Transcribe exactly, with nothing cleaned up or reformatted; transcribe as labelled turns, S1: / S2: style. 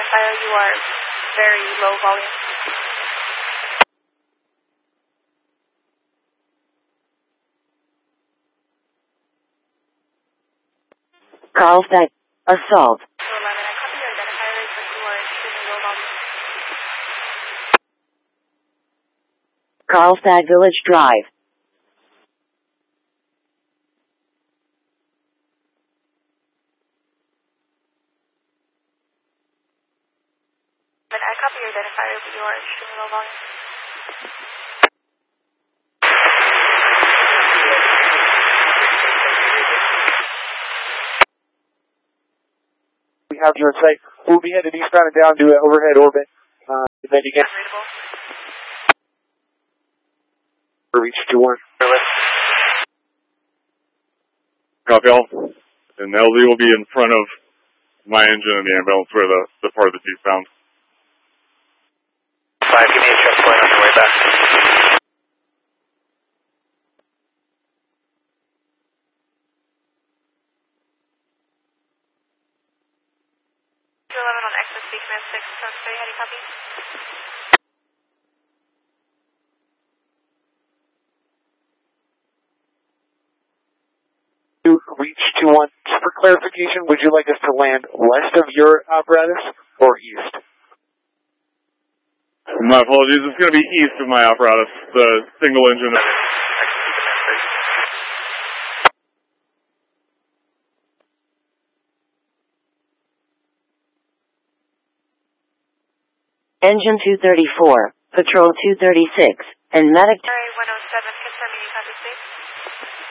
S1: identify you are very low volume.
S2: Carlsbad, assault.
S1: two eleven, I copy your identifiers, but you are extremely low volume.
S2: Carlsbad Village Drive.
S1: But I copy your identifier, but you are extremely low volume.
S3: We have you in sight. We'll be headed eastbound and down to an overhead orbit. Uh, and then you get reach two one.
S4: Copy all. And L Z will be in front of my engine and the ambulance where the, the part of the seat found.
S5: Five, give me a checkpoint on your way back.
S1: two eleven on Access Speak Command six, Code three, how do you copy?
S3: Reach two one. Just for clarification, would you like us to land west of your apparatus or east?
S4: My apologies, it's going to be east of my apparatus, the single engine.
S2: Engine two thirty-four, Patrol two thirty-six, and Medic
S1: one oh seven, confirming you copy, please.